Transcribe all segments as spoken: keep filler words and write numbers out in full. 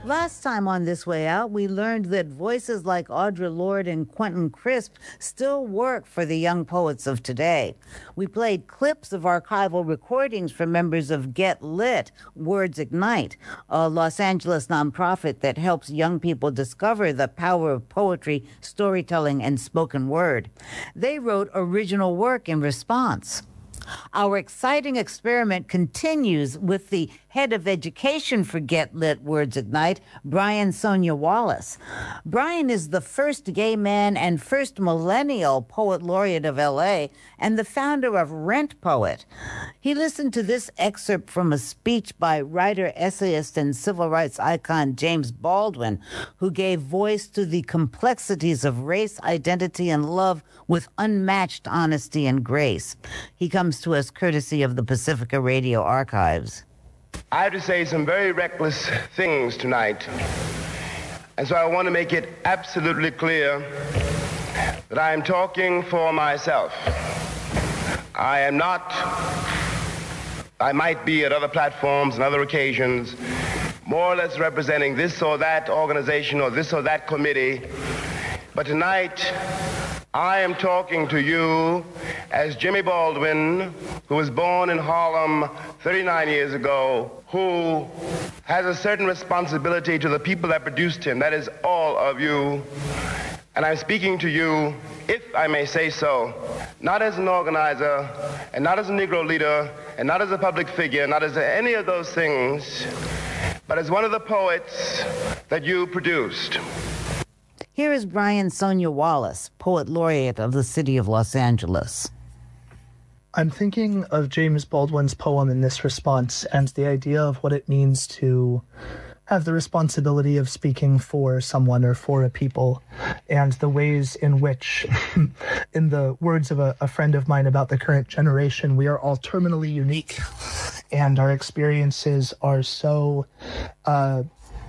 Last time on This Way Out, we learned that voices like Audre Lorde and Quentin Crisp still work for the young poets of today. We played clips of archival recordings from members of Get Lit, Words Ignite, a Los Angeles nonprofit that helps young people discover the power of poetry, storytelling, and spoken word. They wrote original work in response. Our exciting experiment continues with the head of education for Get Lit Words Ignite, Brian Sonia Wallace. Brian is the first gay man and first millennial poet laureate of L A and the founder of Rent Poet. He listened to this excerpt from a speech by writer, essayist, and civil rights icon James Baldwin, who gave voice to the complexities of race, identity, and love with unmatched honesty and grace. He comes to us courtesy of the Pacifica Radio Archives. I have to say some very reckless things tonight, and so I want to make it absolutely clear that I am talking for myself. I am not, I might be at other platforms and other occasions, more or less representing this or that organization or this or that committee, but tonight I am talking to you as Jimmy Baldwin, who was born in Harlem thirty-nine years ago, who has a certain responsibility to the people that produced him. That is all of you. And I'm speaking to you, if I may say so, not as an organizer, and not as a Negro leader, and not as a public figure, not as any of those things, but as one of the poets that you produced. Here is Brian Sonia Wallace, Poet Laureate of the City of Los Angeles. I'm thinking of James Baldwin's poem in this response and the idea of what it means to have the responsibility of speaking for someone or for a people, and the ways in which, in the words of a, a friend of mine about the current generation, we are all terminally unique, and our experiences are so uh,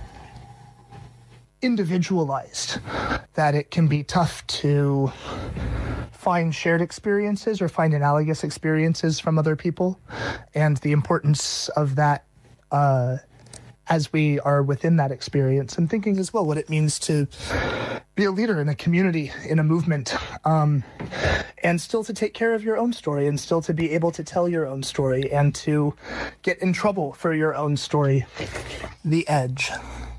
individualized that it can be tough to find shared experiences or find analogous experiences from other people, and the importance of that uh, as we are within that experience, and thinking as well what it means to be a leader in a community, in a movement, um, and still to take care of your own story, and still to be able to tell your own story, and to get in trouble for your own story. The Edge.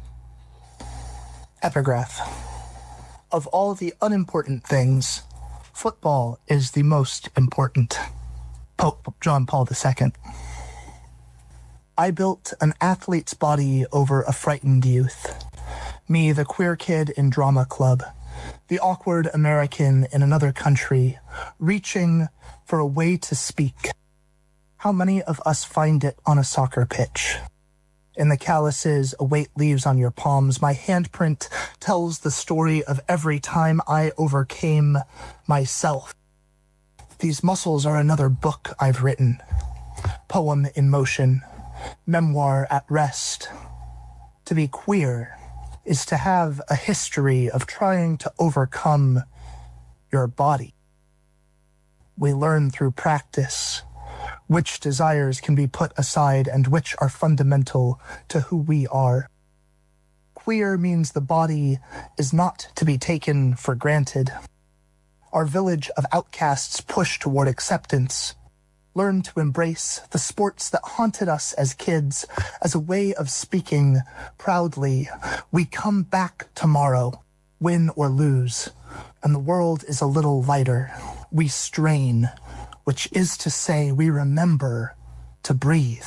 Epigraph. Of all the unimportant things, football is the most important. Pope John Paul the Second. I built an athlete's body over a frightened youth. Me, the queer kid in drama club. The awkward American in another country, reaching for a way to speak. How many of us find it on a soccer pitch? In the calluses a weight leaves on your palms, my handprint tells the story of every time I overcame myself. These muscles are another book I've written. Poem in motion, memoir at rest. To be queer is to have a history of trying to overcome your body. We learn through practice which desires can be put aside and which are fundamental to who we are. Queer means the body is not to be taken for granted. Our village of outcasts push toward acceptance. Learn to embrace the sports that haunted us as kids as a way of speaking proudly. We come back tomorrow, win or lose, and the world is a little lighter. We strain, which is to say we remember to breathe.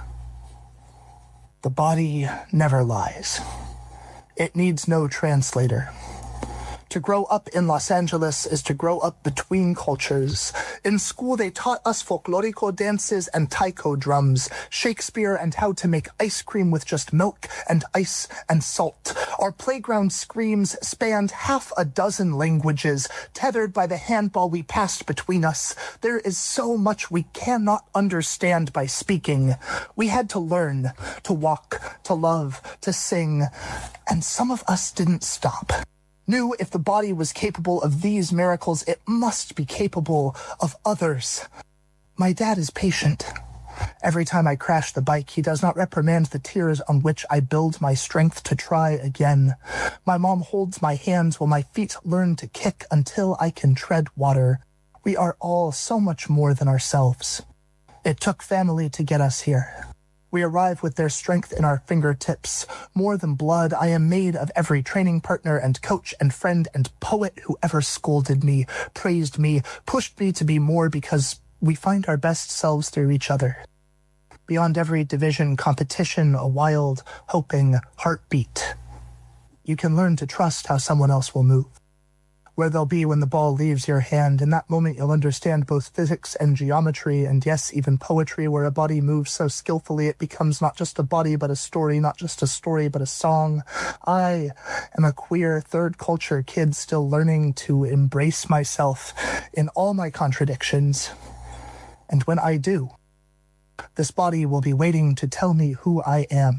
The body never lies. It needs no translator. To grow up in Los Angeles is to grow up between cultures. In school, they taught us folklorico dances and taiko drums, Shakespeare and how to make ice cream with just milk and ice and salt. Our playground screams spanned half a dozen languages, tethered by the handball we passed between us. There is so much we cannot understand by speaking. We had to learn, to walk, to love, to sing, and some of us didn't stop. Knew if the body was capable of these miracles, it must be capable of others. My dad is patient. Every time I crash the bike, he does not reprimand the tears on which I build my strength to try again. My mom holds my hands while my feet learn to kick until I can tread water. We are all so much more than ourselves. It took family to get us here. We arrive with their strength in our fingertips. More than blood, I am made of every training partner and coach and friend and poet who ever scolded me, praised me, pushed me to be more, because we find our best selves through each other. Beyond every division, competition, a wild, hoping heartbeat. You can learn to trust how someone else will move, where they'll be when the ball leaves your hand. In that moment, you'll understand both physics and geometry, and yes, even poetry, where a body moves so skillfully it becomes not just a body, but a story, not just a story, but a song. I am a queer third culture kid still learning to embrace myself in all my contradictions. And when I do, this body will be waiting to tell me who I am.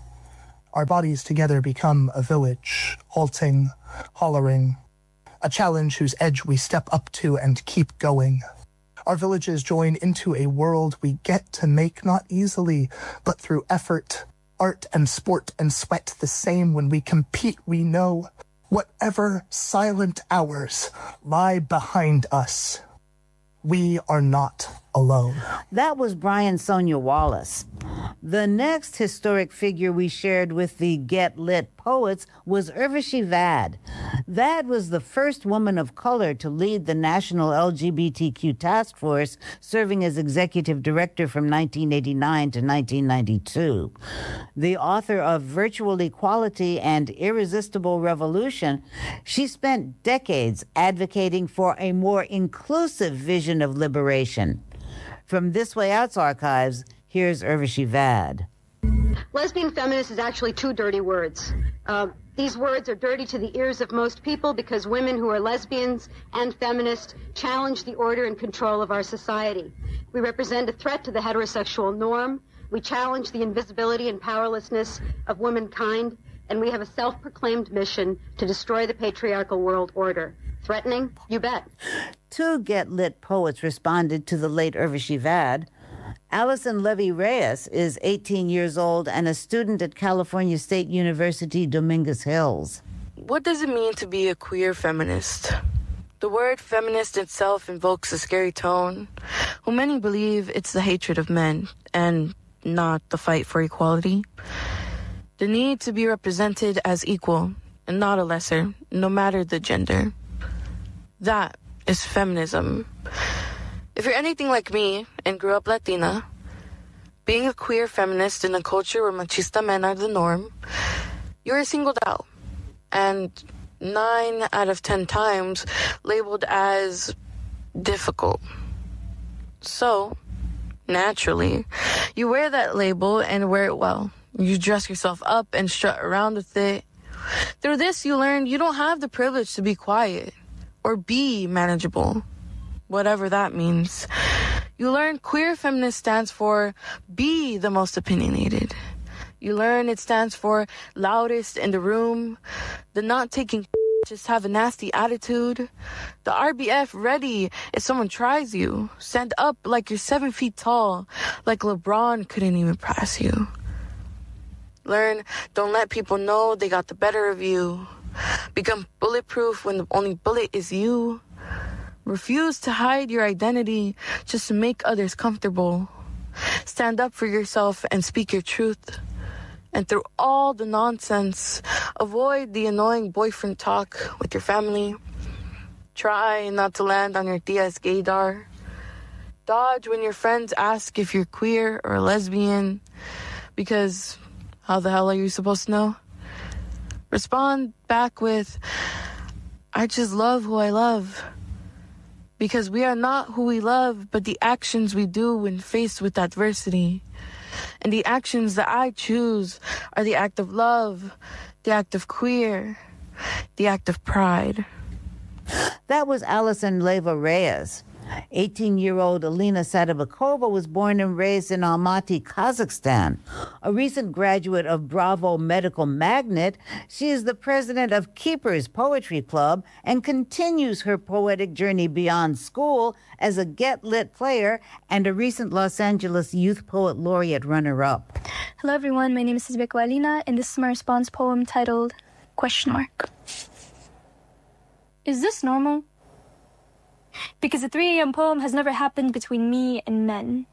Our bodies together become a village, halting, hollering, a challenge whose edge we step up to and keep going. Our villages join into a world we get to make not easily, but through effort, art and sport and sweat the same. When we compete, we know whatever silent hours lie behind us, we are not alone. That was Brian Sonia Wallace. The next historic figure we shared with the Get Lit poets was Urvashi Vad. Vad was the first woman of color to lead the National L G B T Q Task Force, serving as executive director from nineteen eighty-nine to nineteen ninety-two. The author of Virtual Equality and Irresistible Revolution, she spent decades advocating for a more inclusive vision of liberation. From This Way Out's archives, here's Urvashi Vad. Lesbian feminist is actually two dirty words. Uh, these words are dirty to the ears of most people because women who are lesbians and feminists challenge the order and control of our society. We represent a threat to the heterosexual norm. We challenge the invisibility and powerlessness of womankind, and we have a self-proclaimed mission to destroy the patriarchal world order. Threatening? You bet. Two Get Lit poets responded to the late Urvashi Vad. Allison Levy-Reyes is eighteen years old and a student at California State University, Dominguez Hills. What does it mean to be a queer feminist? The word feminist itself invokes a scary tone, who many believe it's the hatred of men and not the fight for equality. The need to be represented as equal and not a lesser, no matter the gender. That is feminism. If you're anything like me and grew up Latina, being a queer feminist in a culture where machista men are the norm, you're singled out and nine out of ten times labeled as difficult. So, naturally, you wear that label and wear it well. You dress yourself up and strut around with it. Through this, you learn you don't have the privilege to be quiet or be manageable, whatever that means. You learn queer feminist stands for be the most opinionated. You learn it stands for loudest in the room, the not taking just have a nasty attitude, the R B F ready if someone tries you, stand up like you're seven feet tall, like LeBron couldn't even pass you. Learn don't let people know they got the better of you. Become bulletproof when the only bullet is you. Refuse to hide your identity just to make others comfortable. Stand up for yourself and speak your truth. And through all the nonsense, avoid the annoying boyfriend talk with your family. Try not to land on your tia's gaydar. Dodge when your friends ask if you're queer or lesbian, because how the hell are you supposed to know? Respond back with, I just love who I love. Because we are not who we love, but the actions we do when faced with adversity. And the actions that I choose are the act of love, the act of queer, the act of pride. That was Allison Leva Reyes. eighteen-year-old Alina Sadibakova was born and raised in Almaty, Kazakhstan. A recent graduate of Bravo Medical Magnet, she is the president of Keepers Poetry Club and continues her poetic journey beyond school as a Get Lit player and a recent Los Angeles Youth Poet Laureate runner-up. Hello everyone, my name is Sadibakova Alina, and this is my response poem titled Question Mark. Is this normal? Because a three a.m. poem has never happened between me and men.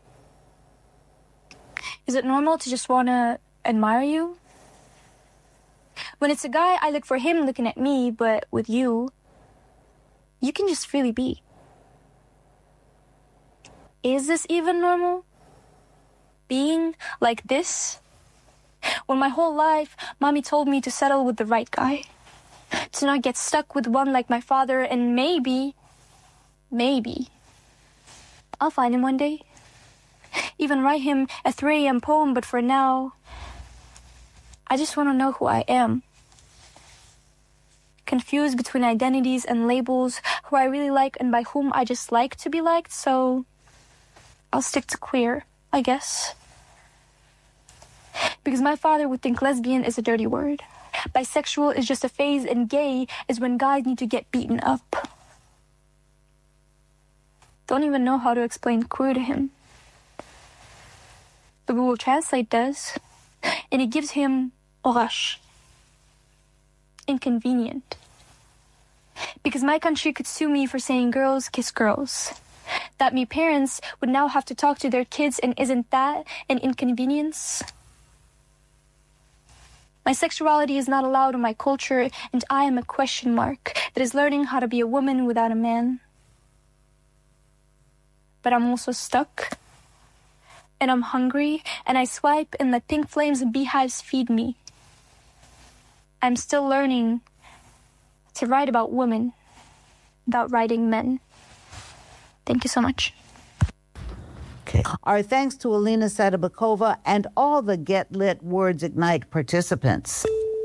Is it normal to just want to admire you? When it's a guy, I look for him looking at me, but with you, you can just freely be. Is this even normal? Being like this? When my whole life, mommy told me to settle with the right guy, to not get stuck with one like my father, and maybe... Maybe I'll find him one day. Even write him a three a.m. poem, but for now, I just want to know who I am. Confused between identities and labels, who I really like and by whom I just like to be liked, so I'll stick to queer, I guess. Because my father would think lesbian is a dirty word. Bisexual is just a phase, and gay is when guys need to get beaten up. Don't even know how to explain queer to him. The Google Translate does, and it gives him orash, inconvenient. Because my country could sue me for saying girls kiss girls. That me parents would now have to talk to their kids, and isn't that an inconvenience? My sexuality is not allowed in my culture, and I am a question mark that is learning how to be a woman without a man. But I'm also stuck, and I'm hungry, and I swipe and let pink flames and beehives feed me. I'm still learning to write about women without writing men. Thank you so much. Okay. Our thanks to Alina Sadibakova and all the Get Lit Words Ignite participants.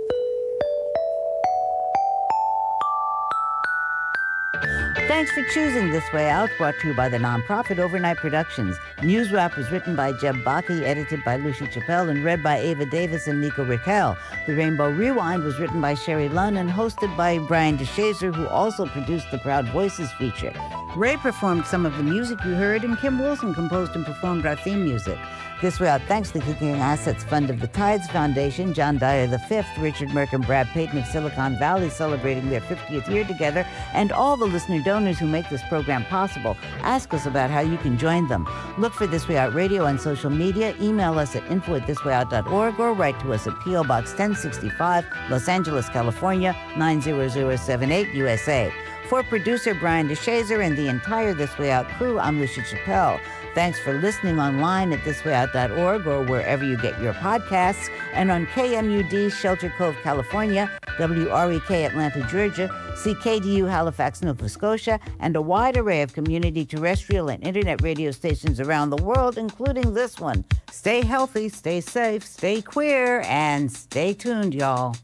Thanks for choosing This Way Out, brought to you by the nonprofit Overnight Productions. News Wrap was written by Jeb Baki, edited by Lucy Chappelle, and read by Ava Davis and Nico Raquel. The Rainbow Rewind was written by Sherry Lunn and hosted by Brian DeShazer, who also produced the Proud Voices feature. Ray performed some of the music you heard, and Kim Wilson composed and performed our theme music. This Way Out thanks the Kicking Assets Fund of the Tides Foundation, John Dyer the fifth, Richard Merck and Brad Payton of Silicon Valley celebrating their fiftieth year together, and all the listener donors who make this program possible. Ask us about how you can join them. Look for This Way Out Radio on social media, email us at info at this way out dot org, or write to us at P O Box ten sixty-five, Los Angeles, California, nine zero zero seven eight, U S A. For producer Brian DeShazer and the entire This Way Out crew, I'm Lucy Chappelle. Thanks for listening online at this way out dot org or wherever you get your podcasts, and on K M U D Shelter Cove, California, W R E K Atlanta, Georgia, C K D U Halifax, Nova Scotia, and a wide array of community terrestrial and internet radio stations around the world, including this one. Stay healthy, stay safe, stay queer, and stay tuned, y'all.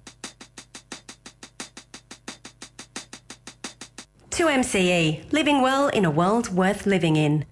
two M C E, living well in a world worth living in.